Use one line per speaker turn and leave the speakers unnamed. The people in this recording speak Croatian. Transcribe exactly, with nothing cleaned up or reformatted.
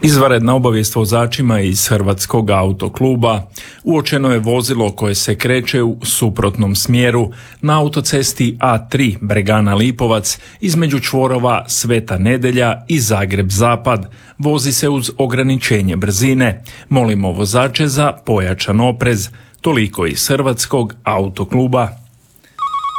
Izvanredna obavijest vozačima iz Hrvatskog autokluba. Uočeno je vozilo koje se kreće u suprotnom smjeru na autocesti A tri Bregana Lipovac između čvorova Sveta Nedelja i Zagreb Zapad. Vozi se uz ograničenje brzine. Molimo vozače za pojačan oprez. Toliko iz Hrvatskog autokluba.